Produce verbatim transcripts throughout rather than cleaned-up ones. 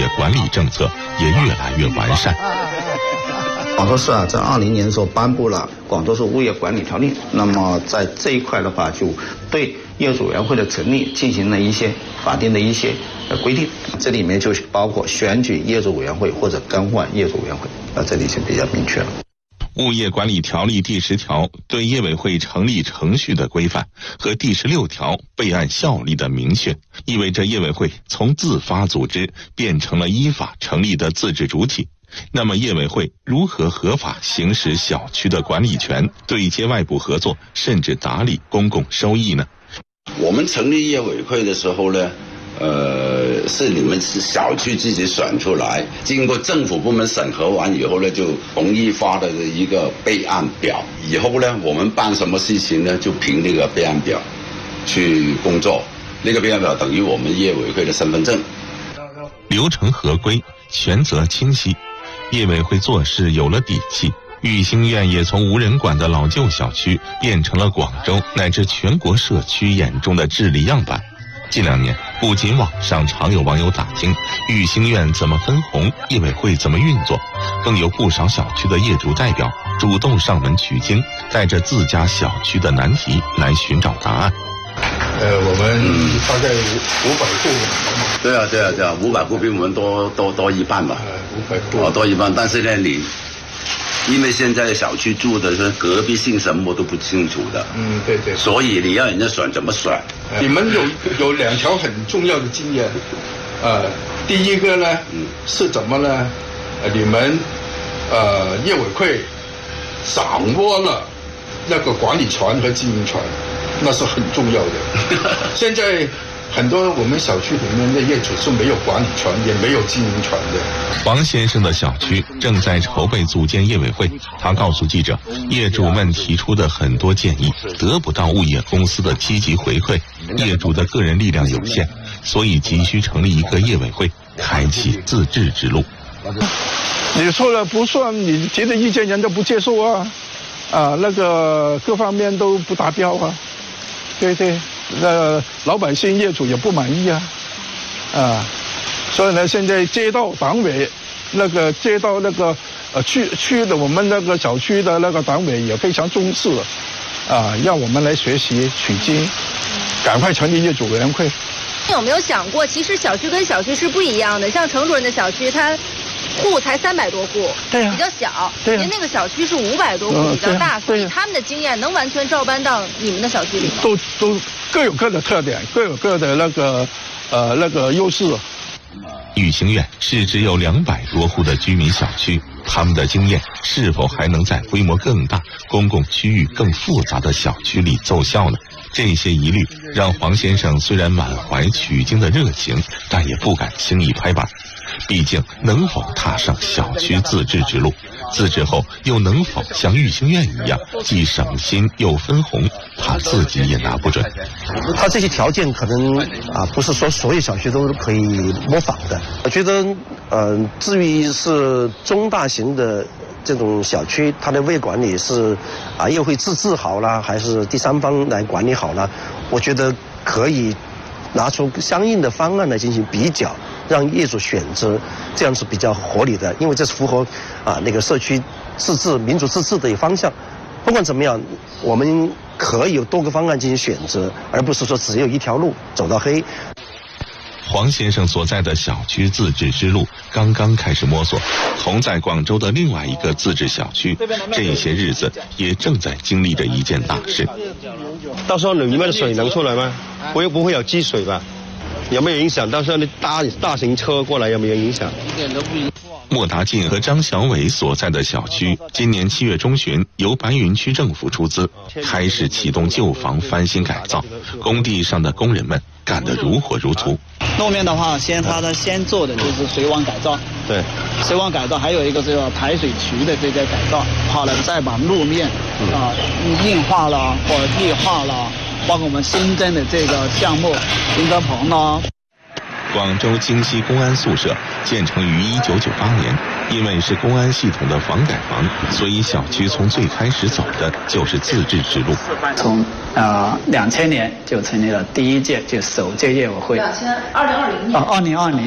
管理政策也越来越完善。 广州市啊，在二零年的时候颁布了《广州市物业管理条例》，那么在这一块的话，就对业主委员会的成立进行了一些法定的一些呃规定，这里面就包括选举业主委员会或者更换业主委员会，啊，这里就比较明确了。 物业管理条例第十条对业委会成立程序的规范和第十六条备案效力的明确，意味着业委会从自发组织变成了依法成立的自治主体。那么业委会如何合法行使小区的管理权，对接外部合作，甚至打理公共收益呢？ 我们成立业委会的时候呢，呃，是你们小区自己选出来，经过政府部门审核完以后呢，就统一发的一个备案表。以后呢，我们办什么事情呢，就凭这个备案表去工作。那个备案表等于我们业委会的身份证， 流程合规，权责清晰。业委会做事有了底气，育兴苑也从无人管的老旧小区变成了广州乃至全国社区眼中的治理样板。近两年，不仅网上常有网友打听育兴苑怎么分红，业委会怎么运作，更有不少小区的业主代表主动上门取经，带着自家小区的难题来寻找答案。 呃，我们大概五五百户。 对啊，对啊，对啊，五百户比我们多多多一半吧。 呃，五百户。 哦，多一半。但是呢，你因为现在的小区住的是隔壁姓什么都不清楚的。嗯，对对。所以你要人家选怎么选？ 呃、你们有有两条很重要的经验。呃，第一个呢，嗯，是怎么呢？呃，你们呃业委会掌握了那个管理权和经营权。那是很重要的。现在很多我们小区里面的业主是没有管理权，也没有经营权的。 黄先生的小区正在筹备组建业委会，他告诉记者，业主们提出的很多建议得不到物业公司的积极回馈，业主的个人力量有限，所以急需成立一个业委会，开启自治之路。 你说了不算，你提的意见人家不接受啊，啊，那个各方面都不达标啊。对对，那老百姓业主也不满意啊，啊，所以呢，现在街道党委，那个街道那个呃区区的我们那个小区的那个党委也非常重视，啊，让我们来学习取经，赶快成立业主委员会。 有没有想过，其实小区跟小区是不一样的？像程主任的小区，它户才三百多户， 对呀、啊， 比较小。 对、啊， 您那个小区是五百多户， 嗯、 比较大，所以啊、 他们的经验能完全照搬到你们的小区里吗？ 都都各有各的特点，各有各的那个呃那个优势。 育兴苑是只有两百多户的居民小区，他们的经验是否还能在规模更大、公共区域更复杂的小区里奏效呢？这些疑虑让黄先生虽然满怀取经的热情，但也不敢轻易拍板。毕竟能否踏上小区自治之路，自治后又能否像育兴苑一样既省心又分红，他自己也拿不准。 他这些条件可能啊不是说所有小区都可以模仿的。我觉得呃至于是中大型的这种小区，它的物业管理是啊业委会自治好啦，还是第三方来管理好啦，我觉得可以拿出相应的方案来进行比较，让业主选择，这样是比较合理的，因为这是符合啊那个社区自治、民主自治的一个方向。不管怎么样，我们可以有多个方案进行选择，而不是说只有一条路走到黑。 黄先生所在的小区自治之路刚刚开始摸索，同在广州的另外一个自治小区，这些日子也正在经历着一件大事。 到时候你们的水能出来吗？不会不会有积水吧？有没有影响？到时候那大大型车过来有没有影响？一点都不影响。 莫达进和张小伟所在的小区，今年七月中旬由白云区政府出资，开始启动旧房翻新改造，工地上的工人们干得如火如荼。 路面的话，先他的先做的就是水网改造， 对， 水网改造，还有一个就是排水渠的这个改造，好了再把路面啊、呃、硬化了或者绿化了，包括我们新增的这个项目迎德棚呢。 广州京西公安宿舍建成于一九九八年，因为是公安系统的房改房，所以小区从最开始走的就是自治之路。 从啊两千年就成立了第一届就首届业委会。 两千二零二零年。 啊，二零二零年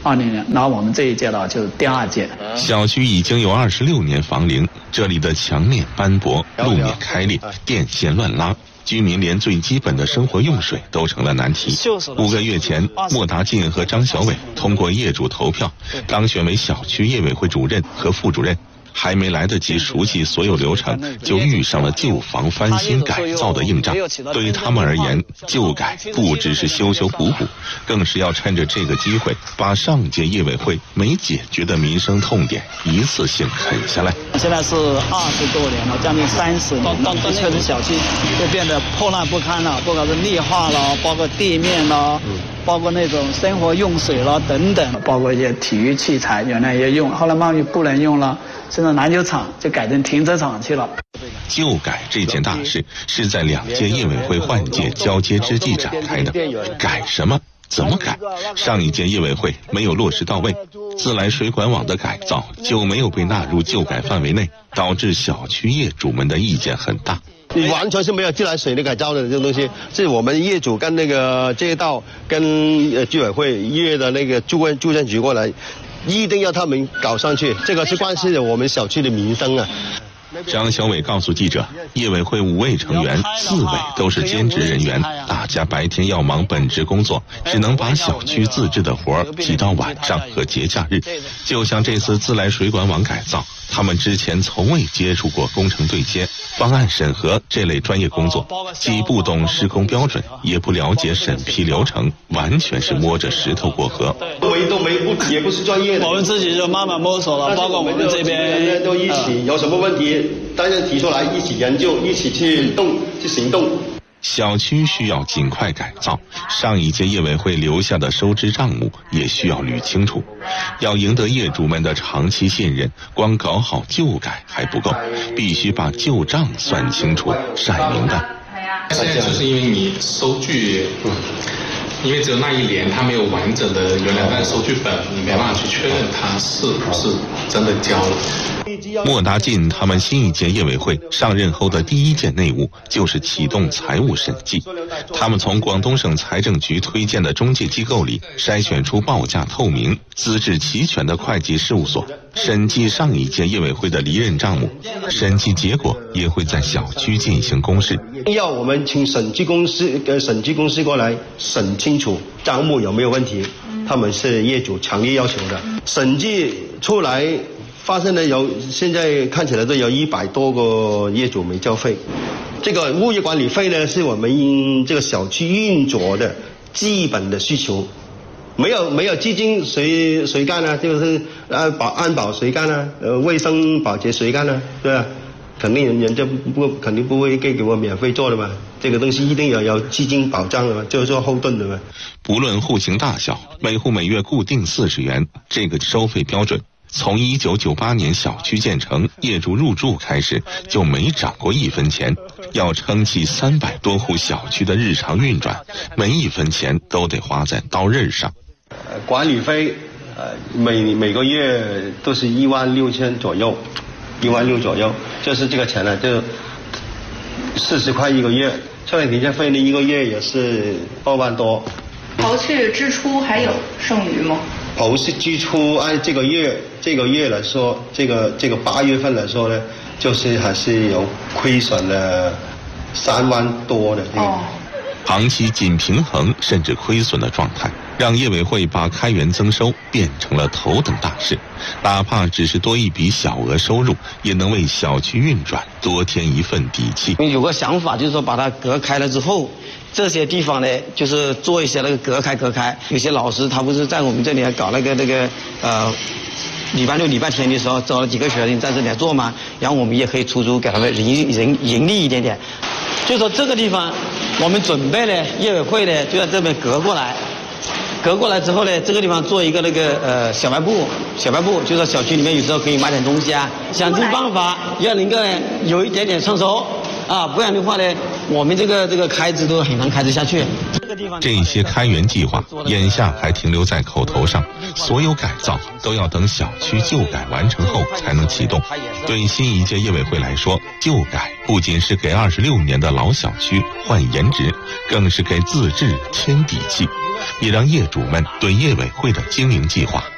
二零年，然后我们这一届呢就是第二届。 小区已经有二十六年房龄，这里的墙面斑驳，路面开裂，电线乱拉。居民连最基本的生活用水都成了难题。五个月前，莫达进和张小伟通过业主投票，当选为小区业委会主任和副主任。还没来得及熟悉所有流程，就遇上了旧房翻新改造的硬仗。对于他们而言，旧改不只是修修补补，更是要趁着这个机会，把上届业委会没解决的民生痛点一次性啃下来。 现在是二十多年了，将近三十年了，确实小区就变得破烂不堪了，不管是绿化了，包括地面了。包括那种生活用水了等等，包括一些体育器材，原来也用，后来慢慢不能用了，现在篮球场就改成停车场去了。 旧改这件大事是在两届业委会换届交接之际展开的，改什么？怎么改？上一届业委会没有落实到位，自来水管网的改造就没有被纳入旧改范围内，导致小区业主们的意见很大。 你完全是没有自来水的改造的这种东西，是我们业主跟那个街道跟呃居委会约的那个住建住建局过来，一定要他们搞上去，这个是关系着我们小区的民生啊。 张小伟告诉记者，业委会五位成员，四位都是兼职人员，大家白天要忙本职工作，只能把小区自治的活儿挤到晚上和节假日。就像这次自来水管网改造，他们之前从未接触过工程对接、方案审核这类专业工作，既不懂施工标准，也不了解审批流程，完全是摸着石头过河。 没都没不也不是专业的， 我们自己就慢慢摸索了，包括我们这边都一起，有什么问题大家提出来，一起研究，一起去动去行动。 小区需要尽快改造，上一届业委会留下的收支账目也需要捋清楚。要赢得业主们的长期信任，光搞好旧改还不够，必须把旧账算清楚、算明白。 现在就是因为你收据，因为只有那一年他没有完整的原来的收据本，你没办法去确认他是不是真的交了。 莫达进他们新一届业委会上任后的第一件内务就是启动财务审计。他们从广东省财政局推荐的中介机构里筛选出报价透明、资质齐全的会计事务所，审计上一届业委会的离任账目。审计结果也会在小区进行公示。 要我们请审计公司呃审计公司过来审清楚账目有没有问题，他们是业主强烈要求的。审计出来发生了有，现在看起来都有一百多个业主没交费。这个物业管理费呢，是我们这个小区运作的基本的需求，没有没有基金谁谁干呢？就是呃保安保谁干呢？呃卫生保洁谁干呢？对吧？肯定人人家不肯定不会给给我免费做的嘛，这个东西一定要有基金保障的嘛，就是说后盾的嘛。 不论户型大小，每户每月固定四十元，这个收费标准从一九九八年小区建成、业主入住开始就没涨过一分钱。要撑起三百多户小区的日常运转，每一分钱都得花在刀刃上。 呃，管理费，呃，每每个月都是一万六千左右，一万六左右，就是这个钱呢，就四十块一个月。车辆停车费呢，一个月也是二万多。 刨去支出还有剩余吗？ 刨去支出，按这个月这个月来说，这个这个八月份来说呢，就是还是有亏损了三万多的。哦。 长期仅平衡甚至亏损的状态，让业委会把开源增收变成了头等大事。哪怕只是多一笔小额收入，也能为小区运转多添一份底气。 有个想法，就是说把它隔开了之后，这些地方呢，就是做一些那个隔开隔开。有些老师他不是在我们这里搞那个那个呃。礼拜六、礼拜天的时候，找了几个学生在这里来做嘛，然后我们也可以出租给他们盈盈盈利一点点。就说这个地方，我们准备呢，业委会呢就在这边隔过来，隔过来之后呢，这个地方做一个那个呃小卖部，小卖部就说小区里面有时候可以买点东西啊，想尽办法要能够呢有一点点创收啊，不然的话呢，我们这个这个开支都很难开支下去。 这些开源计划眼下还停留在口头上，所有改造都要等小区旧改完成后才能启动。对新一届业委会来说，旧改不仅是给二十六年的老小区换颜值，更是给自治添底气。 也让业主们对业委会的经营计划